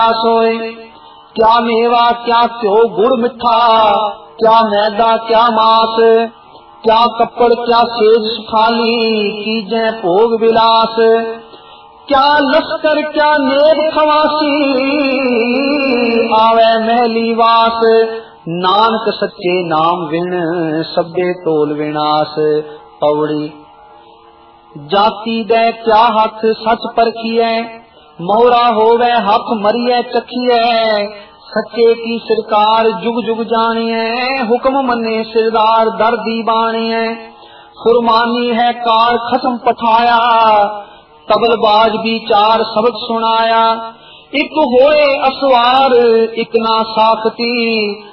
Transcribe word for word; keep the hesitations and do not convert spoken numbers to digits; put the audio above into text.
सोए। क्या मेवा क्या क्यों गुड़ मिठा, क्या मैदा क्या मास, क्या कपड़ क्या सेज सुखाली, कीजे भोग विलास। क्या लश्कर क्या नेक खवासी, आवे महली वास। नानक सच्चे नाम विण, सबे तोल विनाश। पौड़ी। जाति दे क्या हथ सच परखिए, मोहरा होवे हथ मरिए चखिए। सच्चे की सरकार जुग जुग जानिए, हुक्म मने सिरदार दर्दी बानिए। फुरमानी है कार खसम पठाया, तबलबाज भी चार सबक सुनाया। एक होए असवार एक ना साखती,